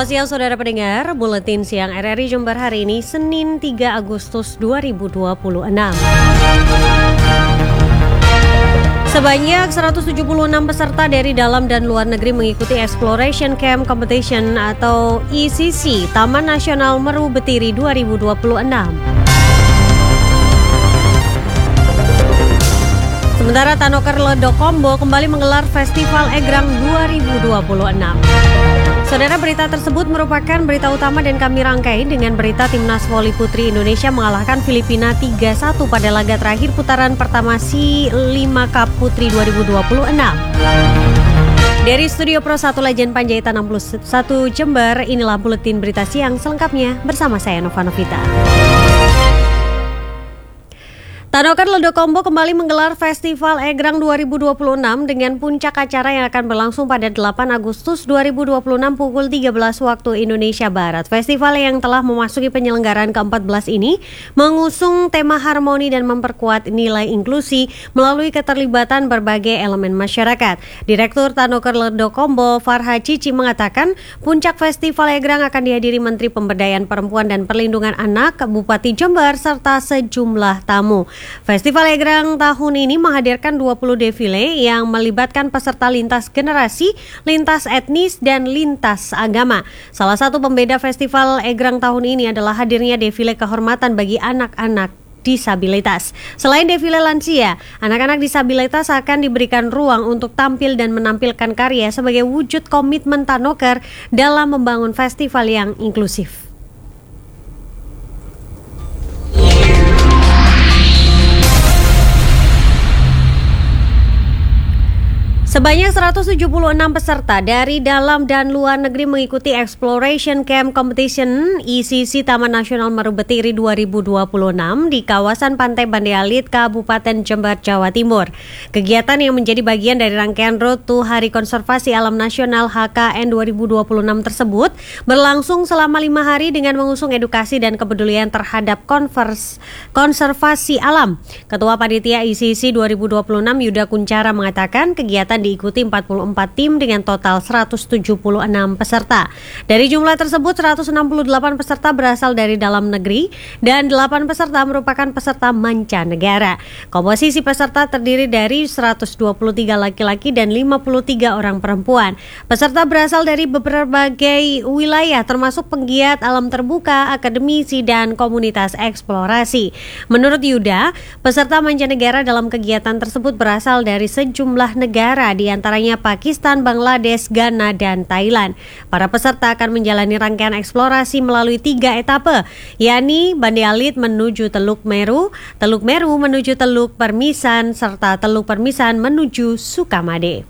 Selamat siang saudara pendengar, Buletin Siang RRI Jember hari ini Senin 3 Agustus 2026. Sebanyak 176 peserta dari dalam dan luar negeri mengikuti Exploration Camp Competition atau ECC Taman Nasional Meru Betiri 2026. Sementara Tanoker Ledokombo kembali menggelar Festival Egrang 2026. Saudara, berita tersebut merupakan berita utama dan kami rangkai dengan berita Timnas Voli Putri Indonesia mengalahkan Filipina 3-1 pada laga terakhir putaran pertama SEA 5 Cup Putri 2026. Dari Studio Pro 1 Legend Panjaitan 61 Jember, inilah Buletin Berita Siang selengkapnya bersama saya Nova Novita. Tanoker Ledokombo kembali menggelar Festival Egrang 2026 dengan puncak acara yang akan berlangsung pada 8 Agustus 2026 pukul 13 waktu Indonesia Barat. Festival yang telah memasuki penyelenggaraan ke-14 ini mengusung tema harmoni dan memperkuat nilai inklusi melalui keterlibatan berbagai elemen masyarakat. Direktur Tanoker Ledokombo Farha Cici mengatakan puncak Festival Egrang akan dihadiri Menteri Pemberdayaan Perempuan dan Perlindungan Anak, Bupati Jember, serta sejumlah tamu. Festival Egrang tahun ini menghadirkan 20 defile yang melibatkan peserta lintas generasi, lintas etnis, dan lintas agama. Salah satu pembeda Festival Egrang tahun ini adalah hadirnya defile kehormatan bagi anak-anak disabilitas. Selain defile lansia, anak-anak disabilitas akan diberikan ruang untuk tampil dan menampilkan karya sebagai wujud komitmen Tanoker dalam membangun festival yang inklusif. Sebanyak 176 peserta dari dalam dan luar negeri mengikuti Exploration Camp Competition ECC Taman Nasional Meru Betiri 2026 di kawasan Pantai Bandealit, Kabupaten Jember, Jawa Timur. Kegiatan yang menjadi bagian dari rangkaian Road to Hari Konservasi Alam Nasional HKN 2026 tersebut berlangsung selama 5 hari dengan mengusung edukasi dan kepedulian terhadap konservasi alam. Ketua Panitia ECC 2026 Yuda Kuncara mengatakan kegiatan diikuti 44 tim dengan total 176 peserta. Dari jumlah tersebut 168 peserta berasal dari dalam negeri dan 8 peserta merupakan peserta mancanegara. Komposisi peserta terdiri dari 123 laki-laki dan 53 orang perempuan. Peserta berasal dari berbagai wilayah termasuk penggiat alam terbuka, akademisi, dan komunitas eksplorasi. Menurut Yuda, peserta mancanegara dalam kegiatan tersebut berasal dari sejumlah negara, di antaranya Pakistan, Bangladesh, Ghana, dan Thailand. Para peserta akan menjalani rangkaian eksplorasi melalui 3 etape, yakni Bandealit menuju Teluk Meru menuju Teluk Permisan, serta Teluk Permisan menuju Sukamade.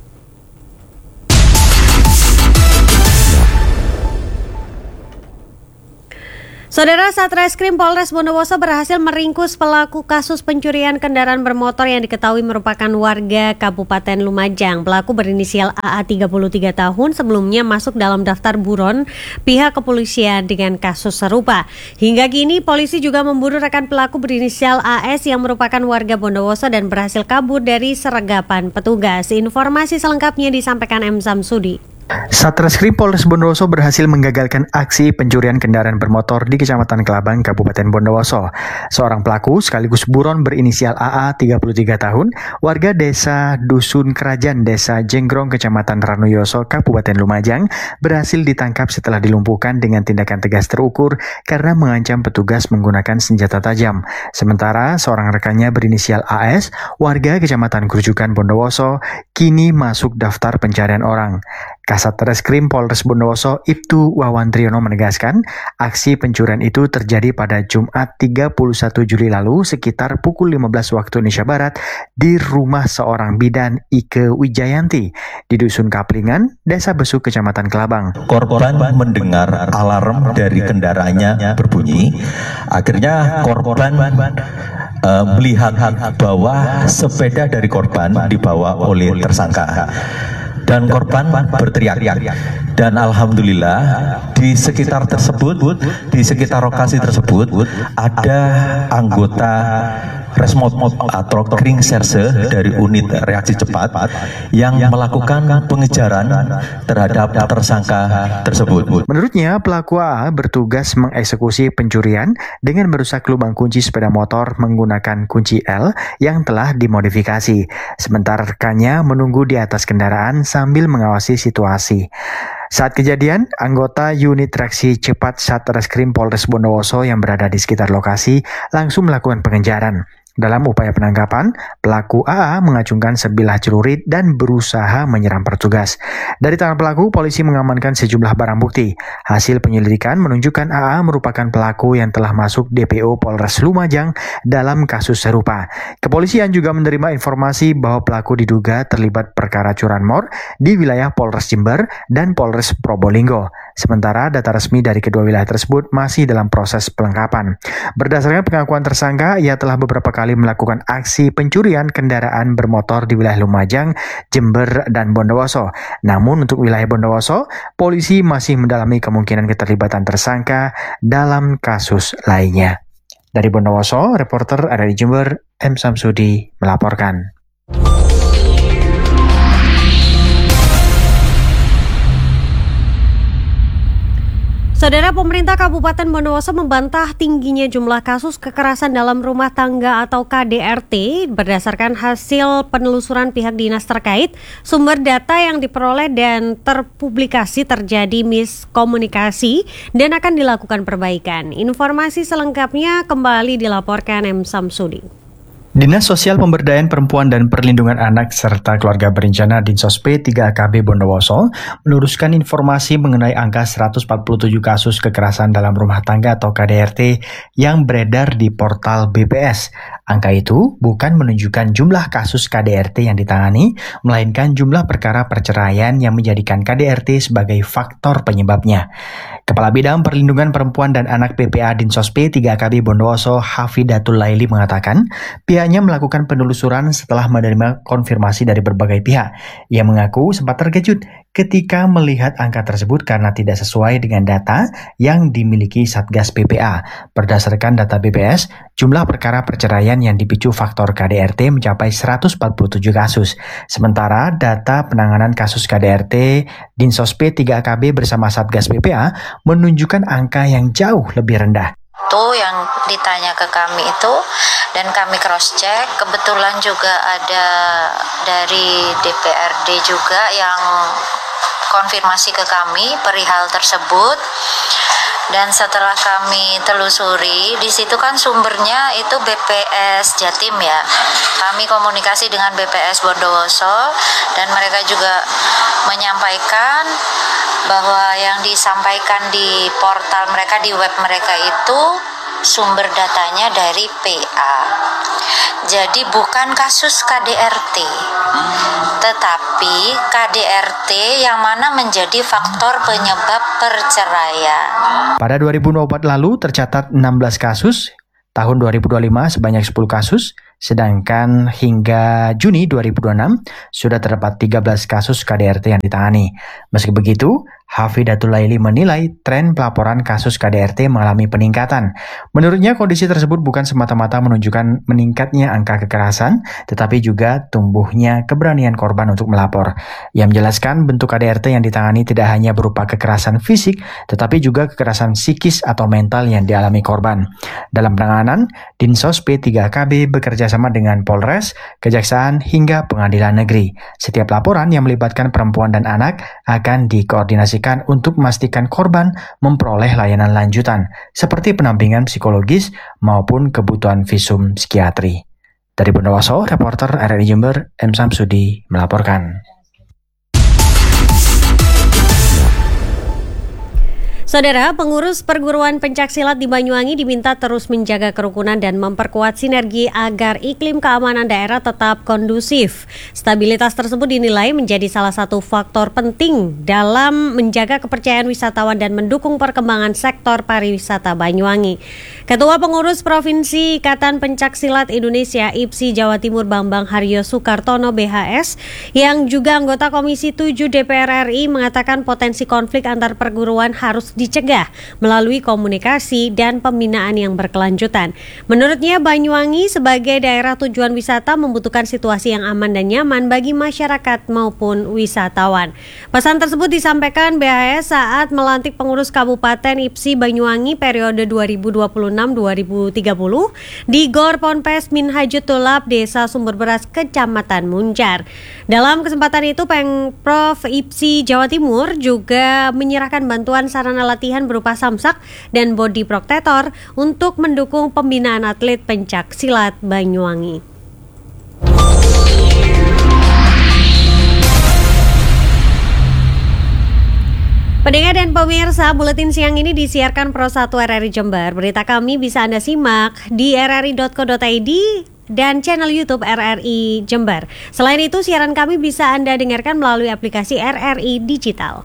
Saudara, Satreskrim Polres Bondowoso berhasil meringkus pelaku kasus pencurian kendaraan bermotor yang diketahui merupakan warga Kabupaten Lumajang. Pelaku berinisial AA 33 tahun sebelumnya masuk dalam daftar buron pihak kepolisian dengan kasus serupa. Hingga kini polisi juga memburu rekan pelaku berinisial AS yang merupakan warga Bondowoso dan berhasil kabur dari sergapan petugas. Informasi selengkapnya disampaikan M. Samsudi. Satreskrim Polres Bondowoso berhasil menggagalkan aksi pencurian kendaraan bermotor di Kecamatan Kelabang, Kabupaten Bondowoso. Seorang pelaku sekaligus buron berinisial AA 33 tahun, warga desa Dusun Kerajaan, Desa Jenggrong, Kecamatan Ranuyoso, Kabupaten Lumajang, berhasil ditangkap setelah dilumpuhkan dengan tindakan tegas terukur karena mengancam petugas menggunakan senjata tajam. Sementara seorang rekannya berinisial AS, warga Kecamatan Grujukan, Bondowoso, kini masuk daftar pencarian orang. Kasat Reskrim Polres Bondowoso Ibtu Wawan Triyono menegaskan aksi pencurian itu terjadi pada Jumat 31 Juli lalu sekitar pukul 15 waktu Indonesia Barat di rumah seorang bidan Ike Wijayanti di Dusun Kaplingan, Desa Besuk, Kecamatan Kelabang. Korban mendengar alarm dari kendaraannya berbunyi. Akhirnya korban melihat bahwa sepeda dari korban dibawa oleh tersangka. Dan korban berteriak. Dan alhamdulillah di sekitar tersebut, di sekitar lokasi tersebut ada anggota Resmot atau Kring Serse dari unit reaksi cepat yang melakukan pengejaran terhadap tersangka tersebut. Menurutnya, pelaku AA bertugas mengeksekusi pencurian dengan merusak lubang kunci sepeda motor menggunakan kunci L yang telah dimodifikasi. Sementara rekannya menunggu di atas kendaraan sambil mengawasi situasi. Saat kejadian, anggota unit reaksi cepat Satreskrim Polres Bondowoso yang berada di sekitar lokasi langsung melakukan pengejaran. Dalam upaya penangkapan, pelaku AA mengacungkan sebilah celurit dan berusaha menyerang petugas. Dari tangan pelaku, polisi mengamankan sejumlah barang bukti. Hasil penyelidikan menunjukkan AA merupakan pelaku yang telah masuk DPO Polres Lumajang dalam kasus serupa. Kepolisian juga menerima informasi bahwa pelaku diduga terlibat perkara curanmor di wilayah Polres Jember dan Polres Probolinggo. Sementara data resmi dari kedua wilayah tersebut masih dalam proses pelengkapan. Berdasarkan pengakuan tersangka, ia telah beberapa kali melakukan aksi pencurian kendaraan bermotor di wilayah Lumajang, Jember, dan Bondowoso. Namun untuk wilayah Bondowoso, polisi masih mendalami kemungkinan keterlibatan tersangka dalam kasus lainnya. Dari Bondowoso, reporter RRI Jember, M. Samsudi melaporkan. Saudara, pemerintah Kabupaten Bondowoso membantah tingginya jumlah kasus kekerasan dalam rumah tangga atau KDRT berdasarkan hasil penelusuran pihak dinas terkait. Sumber data yang diperoleh dan terpublikasi terjadi miskomunikasi dan akan dilakukan perbaikan. Informasi selengkapnya kembali dilaporkan M. Samsudi. Dinas Sosial Pemberdayaan Perempuan dan Perlindungan Anak serta Keluarga Berencana Dinsos P3 AKB Bondowoso meluruskan informasi mengenai angka 147 kasus kekerasan dalam rumah tangga atau KDRT yang beredar di portal BPS. Angka itu bukan menunjukkan jumlah kasus KDRT yang ditangani, melainkan jumlah perkara perceraian yang menjadikan KDRT sebagai faktor penyebabnya. Kepala Bidang Perlindungan Perempuan dan Anak PPA Dinsos P3 AKB Bondowoso Hafidatul Laili mengatakan, pihaknya melakukan penelusuran setelah menerima konfirmasi dari berbagai pihak. Ia mengaku sempat terkejut ketika melihat angka tersebut karena tidak sesuai dengan data yang dimiliki Satgas PPA. Berdasarkan data BPS, jumlah perkara perceraian yang dipicu faktor KDRT mencapai 147 kasus. Sementara data penanganan kasus KDRT Dinsos P3AKB bersama Satgas PPA menunjukkan angka yang jauh lebih rendah. Itu yang ditanya ke kami itu dan kami cross check, kebetulan juga ada dari DPRD juga yang konfirmasi ke kami perihal tersebut. Dan setelah kami telusuri, di situ kan sumbernya itu BPS Jatim ya. Kami komunikasi dengan BPS Bondowoso dan mereka juga menyampaikan bahwa yang disampaikan di portal mereka, di web mereka itu sumber datanya dari PA. Jadi bukan kasus KDRT, tetapi KDRT yang mana menjadi faktor penyebab perceraian. Pada 2024 lalu tercatat 16 kasus, tahun 2025 sebanyak 10 kasus, sedangkan hingga Juni 2026 sudah terdapat 13 kasus KDRT yang ditangani. Meski begitu, Hafidatul Laili menilai tren pelaporan kasus KDRT mengalami peningkatan. Menurutnya kondisi tersebut bukan semata-mata menunjukkan meningkatnya angka kekerasan, tetapi juga tumbuhnya keberanian korban untuk melapor. Ia menjelaskan bentuk KDRT yang ditangani tidak hanya berupa kekerasan fisik, tetapi juga kekerasan psikis atau mental yang dialami korban. Dalam penanganan, Dinsos P3KB bekerja sama dengan Polres, Kejaksaan, hingga Pengadilan Negeri. Setiap laporan yang melibatkan perempuan dan anak akan dikoordinasikan untuk memastikan korban memperoleh layanan lanjutan, seperti pendampingan psikologis maupun kebutuhan visum psikiatri. Dari Bondowoso, reporter RRI Jember, M. Samsudi melaporkan. Saudara, pengurus perguruan pencaksilat di Banyuwangi diminta terus menjaga kerukunan dan memperkuat sinergi agar iklim keamanan daerah tetap kondusif. Stabilitas tersebut dinilai menjadi salah satu faktor penting dalam menjaga kepercayaan wisatawan dan mendukung perkembangan sektor pariwisata Banyuwangi. Ketua Pengurus Provinsi Ikatan Pencaksilat Indonesia IPSI Jawa Timur Bambang Haryo Sukartono BHS yang juga anggota Komisi 7 DPR RI mengatakan potensi konflik antar perguruan harus dicegah melalui komunikasi dan pembinaan yang berkelanjutan. Menurutnya, Banyuwangi sebagai daerah tujuan wisata membutuhkan situasi yang aman dan nyaman bagi masyarakat maupun wisatawan. Pesan tersebut disampaikan BHS saat melantik pengurus Kabupaten IPSI Banyuwangi periode 2026-2030 di Gor Ponpes Minhajutulab, Desa Sumber Beras, Kecamatan Muncar. Dalam kesempatan itu, Pemprov IPSI Jawa Timur juga menyerahkan bantuan sarana latihan berupa samsak dan body protector untuk mendukung pembinaan atlet pencak silat Banyuwangi. Pendengar dan pemirsa, buletin siang ini disiarkan Pro 1 RRI Jember. Berita kami bisa Anda simak di rri.co.id dan channel YouTube RRI Jember. Selain itu, siaran kami bisa Anda dengarkan melalui aplikasi RRI Digital.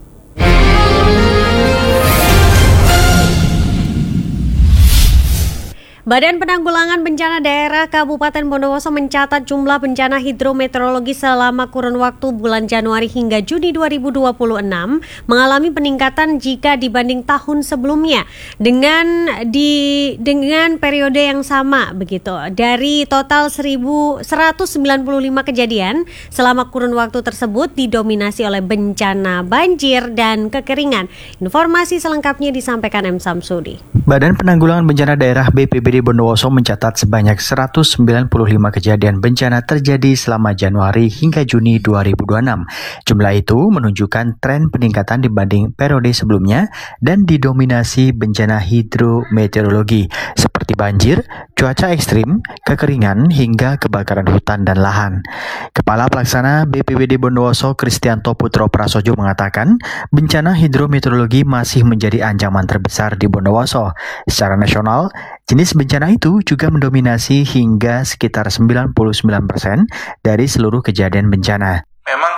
Badan Penanggulangan Bencana Daerah Kabupaten Bondowoso mencatat jumlah bencana hidrometeorologi selama kurun waktu bulan Januari hingga Juni 2026 mengalami peningkatan jika dibanding tahun sebelumnya dengan periode yang sama begitu. Dari total 1.195 kejadian selama kurun waktu tersebut didominasi oleh bencana banjir dan kekeringan. Informasi selengkapnya disampaikan M. Samsudi. Badan Penanggulangan Bencana Daerah BPBD Bondowoso mencatat sebanyak 195 kejadian bencana terjadi selama Januari hingga Juni 2026. Jumlah itu menunjukkan tren peningkatan dibanding periode sebelumnya dan didominasi bencana hidrometeorologi seperti banjir, cuaca ekstrim, kekeringan, hingga kebakaran hutan dan lahan. Kepala Pelaksana BPBD Bondowoso Kristianto Putro Prasojo mengatakan bencana hidrometeorologi masih menjadi ancaman terbesar di Bondowoso. Secara nasional, jenis bencana itu juga mendominasi hingga sekitar 99% dari seluruh kejadian bencana. Memang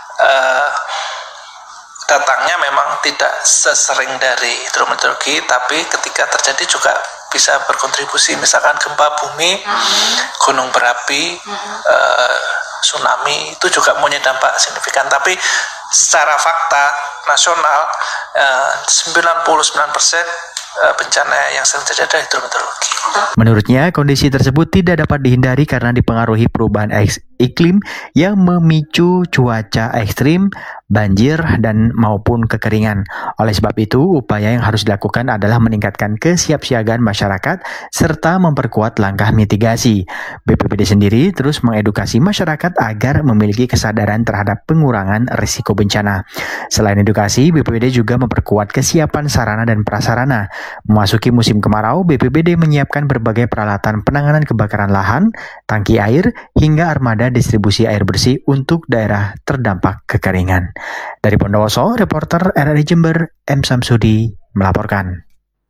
datangnya memang tidak sesering dari hidrometeorologi, tapi ketika terjadi juga bisa berkontribusi, misalkan gempa bumi, gunung berapi, tsunami, itu juga punya dampak signifikan. Tapi secara fakta nasional 99% bencana yang sering terjadi adalah hidrometeorologi. Menurutnya, kondisi tersebut tidak dapat dihindari karena dipengaruhi perubahan iklim yang memicu cuaca ekstrim, banjir, dan maupun kekeringan. Oleh sebab itu, upaya yang harus dilakukan adalah meningkatkan kesiapsiagaan masyarakat serta memperkuat langkah mitigasi. BPBD sendiri terus mengedukasi masyarakat agar memiliki kesadaran terhadap pengurangan risiko bencana. Selain edukasi, BPBD juga memperkuat kesiapan sarana dan prasarana. Memasuki musim kemarau, BPBD menyiapkan berbagai peralatan penanganan kebakaran lahan, tangki air, hingga armada distribusi air bersih untuk daerah terdampak kekeringan. Dari Bondowoso, reporter RRI Jember, M. Samsudi, melaporkan.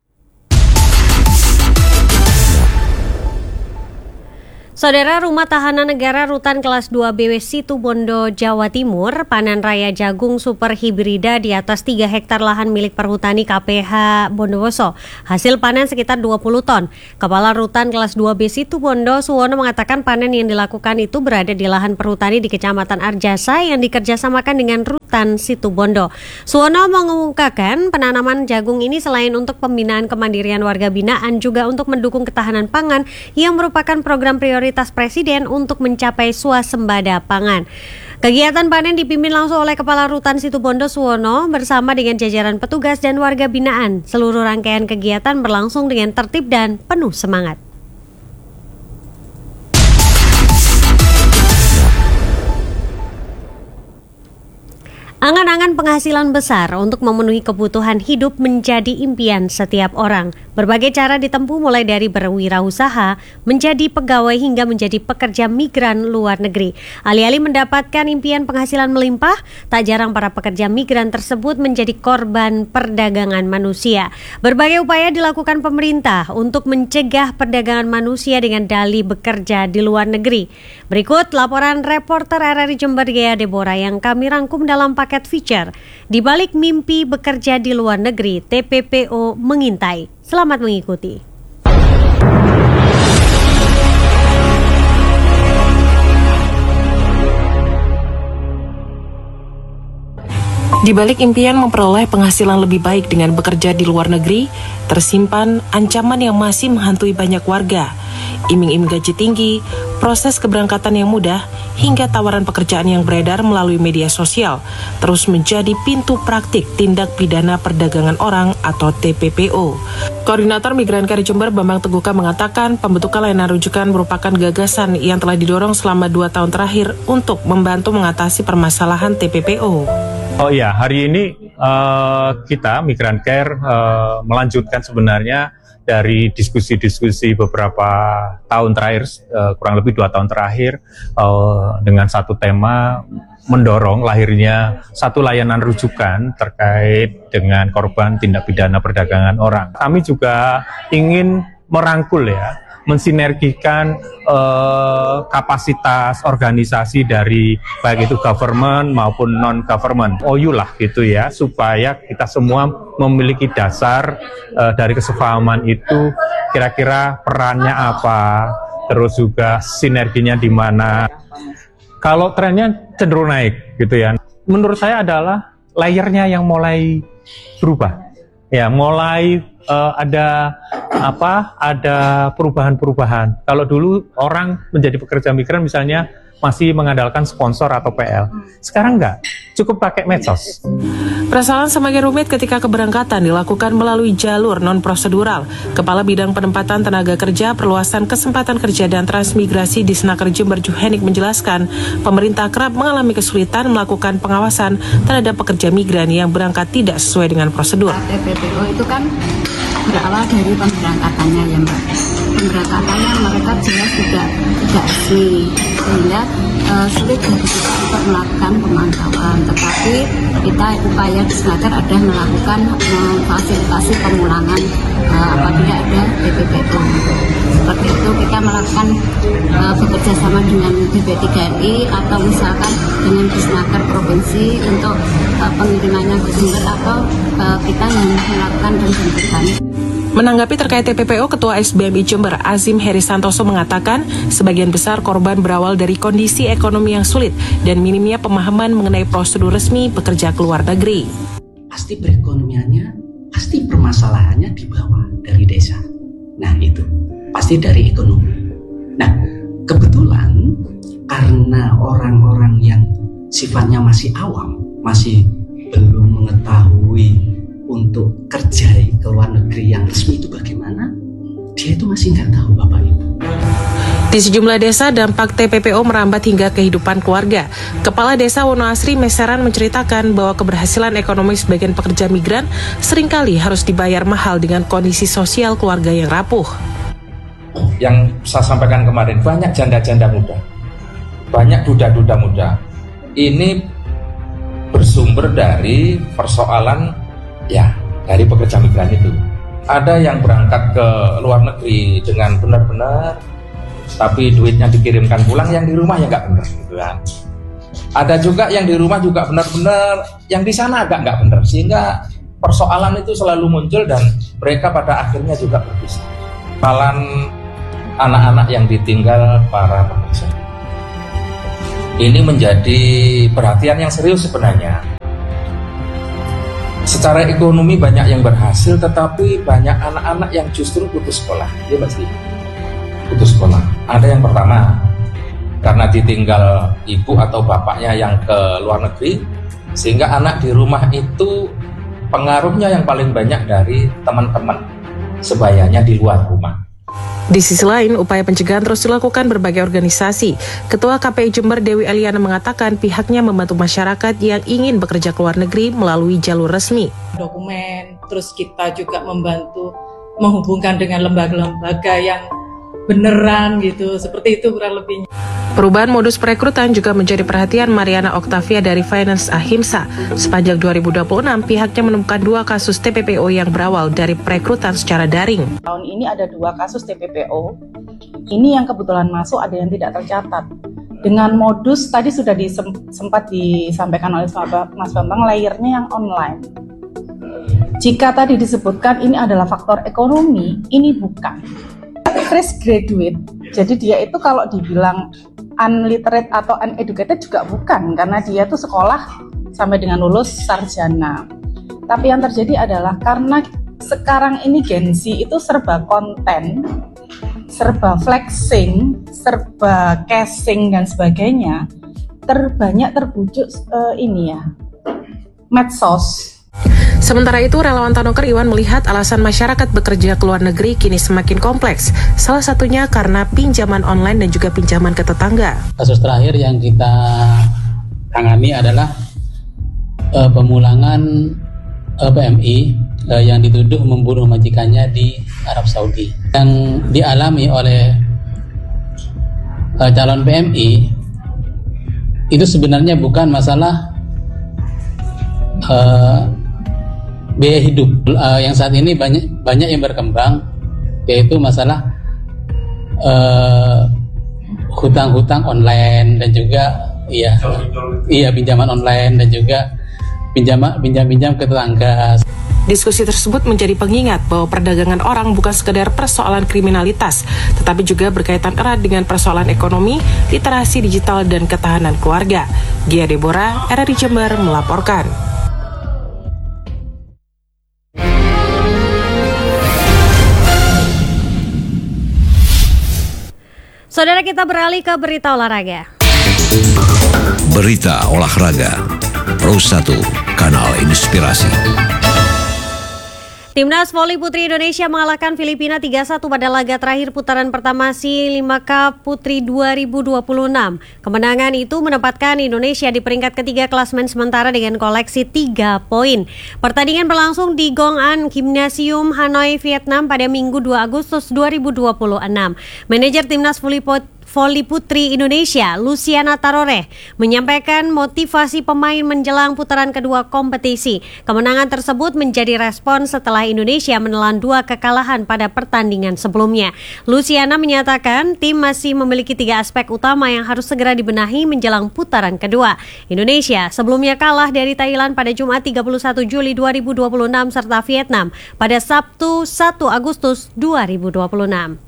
Saudara, Rumah Tahanan Negara Rutan Kelas 2 BW Situbondo, Jawa Timur, panen raya jagung super hibrida di atas 3 hektar lahan milik perhutani KPH Bondowoso. Hasil panen sekitar 20 ton. Kepala Rutan Kelas 2B Situbondo, Suwono, mengatakan panen yang dilakukan itu berada di lahan perhutani di Kecamatan Arjasa yang dikerjasamakan dengan Rutan Situbondo. Suwono mengungkapkan penanaman jagung ini selain untuk pembinaan kemandirian warga binaan juga untuk mendukung ketahanan pangan yang merupakan program prioritas Presiden untuk mencapai swasembada pangan. Kegiatan panen dipimpin langsung oleh Kepala Rutan Situbondo, Suwono, bersama dengan jajaran petugas dan warga binaan. Seluruh rangkaian kegiatan berlangsung dengan tertib dan penuh semangat. Angan-angan penghasilan besar untuk memenuhi kebutuhan hidup menjadi impian setiap orang. Berbagai cara ditempuh mulai dari berwirausaha, menjadi pegawai hingga menjadi pekerja migran luar negeri. Alih-alih mendapatkan impian penghasilan melimpah, tak jarang para pekerja migran tersebut menjadi korban perdagangan manusia. Berbagai upaya dilakukan pemerintah untuk mencegah perdagangan manusia dengan dalih bekerja di luar negeri. Berikut laporan reporter RRI Jember Gea Deborah yang kami rangkum dalam paket feature. Di balik mimpi bekerja di luar negeri, TPPO mengintai. Selamat mengikuti. Di balik impian memperoleh penghasilan lebih baik dengan bekerja di luar negeri, tersimpan ancaman yang masih menghantui banyak warga. Iming-iming gaji tinggi, proses keberangkatan yang mudah, hingga tawaran pekerjaan yang beredar melalui media sosial terus menjadi pintu praktik tindak pidana perdagangan orang atau TPPO. Koordinator Migran Care Jember Bambang Teguka mengatakan pembentukan layanan rujukan merupakan gagasan yang telah didorong selama 2 tahun terakhir untuk membantu mengatasi permasalahan TPPO. Oh iya, hari ini kita Migran Care melanjutkan sebenarnya dari diskusi-diskusi beberapa tahun terakhir, kurang lebih 2 tahun terakhir, dengan satu tema mendorong lahirnya satu layanan rujukan terkait dengan korban tindak pidana perdagangan orang. Kami juga ingin merangkul mensinergikan kapasitas organisasi dari baik itu government maupun non-government, OU lah gitu ya, supaya kita semua memiliki dasar dari kesepahaman itu, kira-kira perannya apa, terus juga sinerginya di mana. Kalau trennya cenderung naik gitu ya, menurut saya adalah layernya yang mulai berubah. Ya, mulai ada perubahan-perubahan. Kalau dulu orang menjadi pekerja migran misalnya masih mengandalkan sponsor atau PL. Sekarang enggak, cukup pakai medsos. Persoalan semakin rumit ketika keberangkatan dilakukan melalui jalur non-prosedural. Kepala Bidang Penempatan Tenaga Kerja, Perluasan Kesempatan Kerja dan Transmigrasi di Snaker Jember Juhenik menjelaskan, pemerintah kerap mengalami kesulitan melakukan pengawasan terhadap pekerja migran yang berangkat tidak sesuai dengan prosedur. TPPO itu kan berawal dari pemberangkatannya ya Mbak. Pemberangkatannya mereka jelas tidak resmi, sehingga sulit bagi kita untuk melakukan pemantauan. Tetapi kita upaya di Snaker ada melakukan memfasilitasi pemulangan apabila ada TPPO. Seperti itu kita melakukan bekerja sama dengan BP3RI atau misalkan dengan Disnaker Provinsi untuk pengirimannya ke Jember atau kita yang melakukan dan jemputan. Menanggapi terkait TPPO, Ketua SBMI Jember Azim Heri Santoso mengatakan sebagian besar korban berawal dari kondisi ekonomi yang sulit dan minimnya pemahaman mengenai prosedur resmi bekerja ke luar negeri. Pasti perekonomiannya, pasti permasalahannya di bawah dari desa. Nah itu, pasti dari ekonomi. Nah kebetulan karena orang-orang yang sifatnya masih awam, masih belum mengetahui untuk kerja ke luar negeri yang resmi itu bagaimana, dia itu masih nggak tahu Bapak Ibu. Di sejumlah desa, dampak TPPO merambat hingga kehidupan keluarga. Kepala Desa Wonoasri Meseran menceritakan bahwa keberhasilan ekonomi sebagian pekerja migran seringkali harus dibayar mahal dengan kondisi sosial keluarga yang rapuh. Yang saya sampaikan kemarin, banyak janda-janda muda, banyak duda-duda muda. Ini bersumber dari persoalan dari pekerja migran itu. Ada yang berangkat ke luar negeri dengan benar-benar, tapi duitnya dikirimkan pulang, yang di rumah ya nggak benar gitu kan. Ada juga yang di rumah juga benar-benar, yang di sana agak nggak benar, sehingga persoalan itu selalu muncul dan mereka pada akhirnya juga berpisah. Persoalan anak-anak yang ditinggal para pekerja ini menjadi perhatian yang serius sebenarnya. Secara ekonomi banyak yang berhasil, tetapi banyak anak-anak yang justru putus sekolah. Ya pasti putus sekolah. Ada yang pertama, karena ditinggal ibu atau bapaknya yang ke luar negeri, sehingga anak di rumah itu pengaruhnya yang paling banyak dari teman-teman sebayanya di luar rumah. Di sisi lain, upaya pencegahan terus dilakukan berbagai organisasi. Ketua KPI Jember Dewi Eliana mengatakan pihaknya membantu masyarakat yang ingin bekerja ke luar negeri melalui jalur resmi. Dokumen, terus kita juga membantu menghubungkan dengan lembaga-lembaga yang beneran gitu, seperti itu kurang lebihnya. Perubahan modus perekrutan juga menjadi perhatian Mariana Oktavia dari Finance Ahimsa. Sepanjang 2026, pihaknya menemukan 2 kasus TPPO yang berawal dari perekrutan secara daring. Tahun ini ada 2 kasus TPPO. Ini yang kebetulan masuk, ada yang tidak tercatat. Dengan modus tadi sudah sempat disampaikan oleh Mas Bambang, layernya yang online. Jika tadi disebutkan ini adalah faktor ekonomi, ini bukan. Fresh graduate, jadi dia itu kalau dibilang unliterate atau uneducated juga bukan, karena dia tuh sekolah sampai dengan lulus sarjana. Tapi yang terjadi adalah karena sekarang ini Gen Z itu serba konten, serba flexing, serba casing dan sebagainya, terbanyak terbujuk medsos. Sementara itu, relawan Tanoker Iwan melihat alasan masyarakat bekerja ke luar negeri kini semakin kompleks. Salah satunya karena pinjaman online dan juga pinjaman ke tetangga. Kasus terakhir yang kita tangani adalah pemulangan PMI yang dituduh membunuh majikannya di Arab Saudi. Yang dialami oleh calon PMI itu sebenarnya bukan masalah biaya hidup yang saat ini banyak yang berkembang, yaitu masalah hutang-hutang online dan juga pinjaman online dan juga pinjam ke tetangga. Diskusi tersebut menjadi pengingat bahwa perdagangan orang bukan sekedar persoalan kriminalitas, tetapi juga berkaitan erat dengan persoalan ekonomi, literasi digital, dan ketahanan keluarga. Gia Deborah, RRI Jember melaporkan. Saudara, kita beralih ke berita olahraga. Berita olahraga, Pro 1, Kanal Inspirasi. Timnas voli putri Indonesia mengalahkan Filipina 3-1 pada laga terakhir putaran pertama SEA 5 Cup Putri 2026. Kemenangan itu menempatkan Indonesia di peringkat ketiga klasemen sementara dengan koleksi 3 poin. Pertandingan berlangsung di Gong An Gymnasium Hanoi, Vietnam pada Minggu 2 Agustus 2026. Manajer Timnas Voli Putri Indonesia, Luciana Tarore, menyampaikan motivasi pemain menjelang putaran kedua kompetisi. Kemenangan tersebut menjadi respon setelah Indonesia menelan 2 kekalahan pada pertandingan sebelumnya. Luciana menyatakan tim masih memiliki 3 aspek utama yang harus segera dibenahi menjelang putaran kedua. Indonesia sebelumnya kalah dari Thailand pada Jumat 31 Juli 2026 serta Vietnam pada Sabtu 1 Agustus 2026.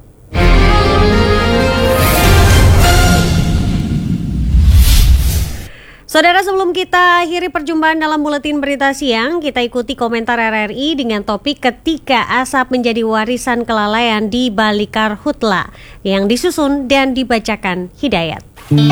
Saudara, sebelum kita akhiri perjumpaan dalam buletin berita siang, kita ikuti komentar RRI dengan topik ketika asap menjadi warisan kelalaian di balik karhutla yang disusun dan dibacakan Hidayat.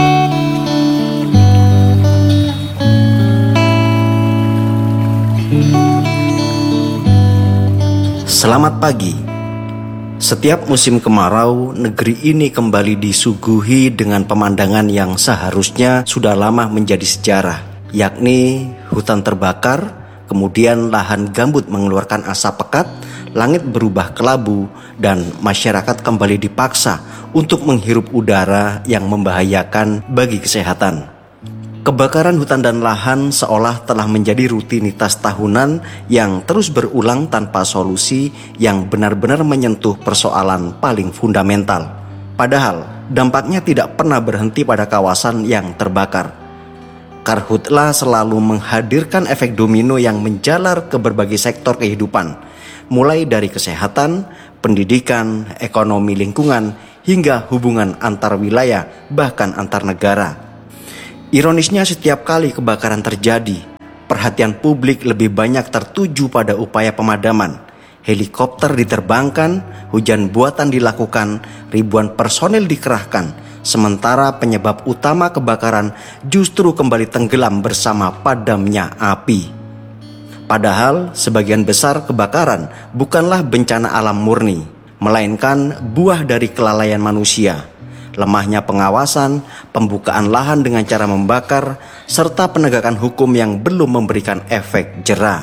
Selamat pagi. Setiap musim kemarau, negeri ini kembali disuguhi dengan pemandangan yang seharusnya sudah lama menjadi sejarah, yakni hutan terbakar, kemudian lahan gambut mengeluarkan asap pekat, langit berubah kelabu, dan masyarakat kembali dipaksa untuk menghirup udara yang membahayakan bagi kesehatan. Kebakaran hutan dan lahan seolah telah menjadi rutinitas tahunan yang terus berulang tanpa solusi yang benar-benar menyentuh persoalan paling fundamental. Padahal dampaknya tidak pernah berhenti pada kawasan yang terbakar. Karhutla selalu menghadirkan efek domino yang menjalar ke berbagai sektor kehidupan, mulai dari kesehatan, pendidikan, ekonomi lingkungan, hingga hubungan antar wilayah bahkan antar negara. Ironisnya, setiap kali kebakaran terjadi, perhatian publik lebih banyak tertuju pada upaya pemadaman. Helikopter diterbangkan, hujan buatan dilakukan, ribuan personel dikerahkan, sementara penyebab utama kebakaran justru kembali tenggelam bersama padamnya api. Padahal sebagian besar kebakaran bukanlah bencana alam murni, melainkan buah dari kelalaian manusia. Lemahnya pengawasan, pembukaan lahan dengan cara membakar, serta penegakan hukum yang belum memberikan efek jera.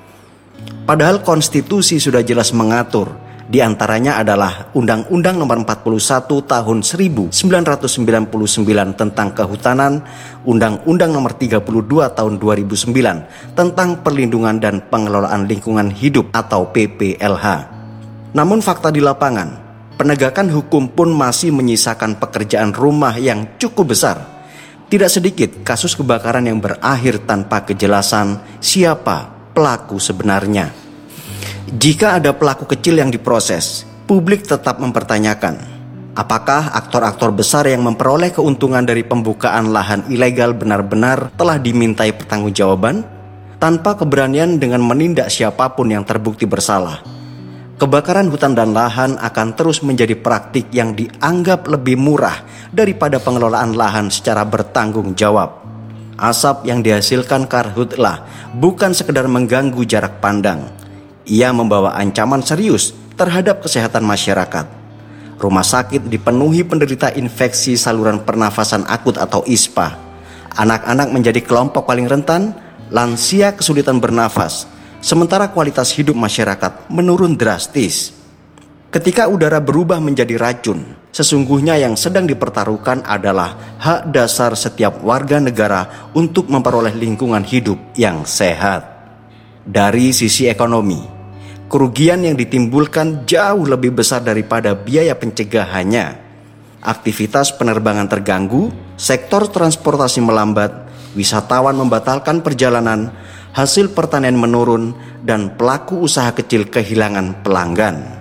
Padahal konstitusi sudah jelas mengatur, di antaranya adalah Undang-Undang Nomor 41 Tahun 1999 tentang Kehutanan, Undang-Undang Nomor 32 Tahun 2009 tentang Perlindungan dan Pengelolaan Lingkungan Hidup atau PPLH. Namun fakta di lapangan, penegakan hukum pun masih menyisakan pekerjaan rumah yang cukup besar. Tidak sedikit kasus kebakaran yang berakhir tanpa kejelasan siapa pelaku sebenarnya. Jika ada pelaku kecil yang diproses, publik tetap mempertanyakan, Apakah aktor-aktor besar yang memperoleh keuntungan dari pembukaan lahan ilegal benar-benar telah dimintai pertanggungjawaban tanpa keberanian dengan menindak siapapun yang terbukti bersalah? Kebakaran hutan dan lahan akan terus menjadi praktik yang dianggap lebih murah daripada pengelolaan lahan secara bertanggung jawab. Asap yang dihasilkan karhutlah bukan sekedar mengganggu jarak pandang. Ia membawa ancaman serius terhadap kesehatan masyarakat. Rumah sakit dipenuhi penderita infeksi saluran pernafasan akut atau ISPA. Anak-anak menjadi kelompok paling rentan, lansia kesulitan bernafas, sementara kualitas hidup masyarakat menurun drastis. Ketika udara berubah menjadi racun, sesungguhnya yang sedang dipertaruhkan adalah hak dasar setiap warga negara untuk memperoleh lingkungan hidup yang sehat. Dari sisi ekonomi, kerugian yang ditimbulkan jauh lebih besar daripada biaya pencegahannya. Aktivitas penerbangan terganggu, sektor transportasi melambat, wisatawan membatalkan perjalanan, hasil pertanian menurun, dan pelaku usaha kecil kehilangan pelanggan.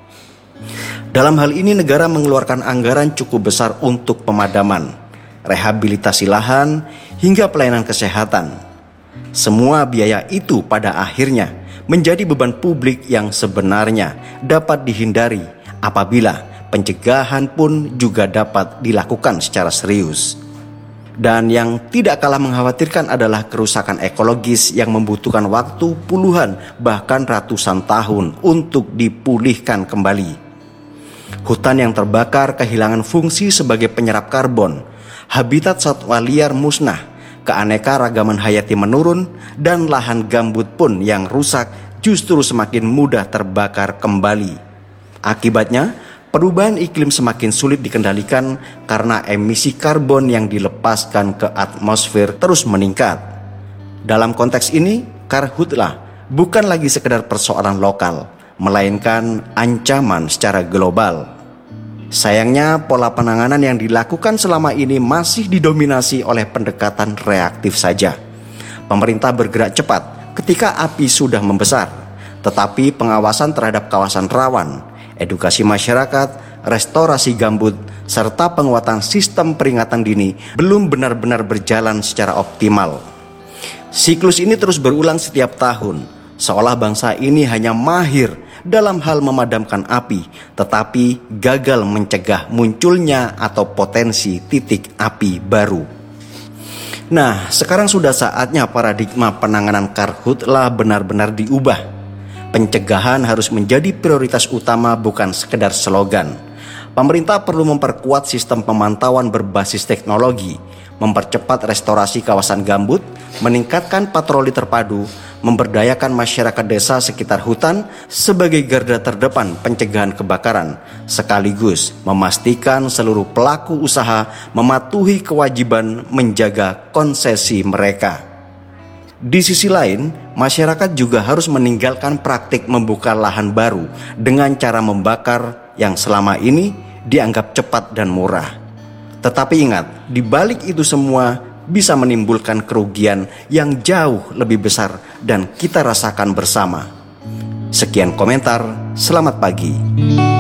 Dalam hal ini negara mengeluarkan anggaran cukup besar untuk pemadaman, rehabilitasi lahan, hingga pelayanan kesehatan. Semua biaya itu pada akhirnya menjadi beban publik yang sebenarnya dapat dihindari apabila pencegahan pun juga dapat dilakukan secara serius. Dan yang tidak kalah mengkhawatirkan adalah kerusakan ekologis yang membutuhkan waktu puluhan bahkan ratusan tahun untuk dipulihkan kembali. Hutan yang terbakar kehilangan fungsi sebagai penyerap karbon, habitat satwa liar musnah, keanekaragaman hayati menurun, dan lahan gambut pun yang rusak justru semakin mudah terbakar kembali. Akibatnya, perubahan iklim semakin sulit dikendalikan karena emisi karbon yang dilepaskan ke atmosfer terus meningkat. Dalam konteks ini, karhutlah bukan lagi sekedar persoalan lokal, melainkan ancaman secara global. Sayangnya, pola penanganan yang dilakukan selama ini masih didominasi oleh pendekatan reaktif saja. Pemerintah bergerak cepat ketika api sudah membesar, tetapi pengawasan terhadap kawasan rawan, edukasi masyarakat, restorasi gambut, serta penguatan sistem peringatan dini belum benar-benar berjalan secara optimal. Siklus ini terus berulang setiap tahun, seolah bangsa ini hanya mahir dalam hal memadamkan api, tetapi gagal mencegah munculnya atau potensi titik api baru. Nah, sekarang sudah saatnya paradigma penanganan karhutlah benar-benar diubah. Pencegahan harus menjadi prioritas utama, bukan sekedar slogan. Pemerintah perlu memperkuat sistem pemantauan berbasis teknologi, mempercepat restorasi kawasan gambut, meningkatkan patroli terpadu, memberdayakan masyarakat desa sekitar hutan sebagai garda terdepan pencegahan kebakaran, sekaligus memastikan seluruh pelaku usaha mematuhi kewajiban menjaga konsesi mereka. Di sisi lain, masyarakat juga harus meninggalkan praktik membuka lahan baru dengan cara membakar yang selama ini dianggap cepat dan murah. Tetapi ingat, di balik itu semua bisa menimbulkan kerugian yang jauh lebih besar dan kita rasakan bersama. Sekian komentar, selamat pagi.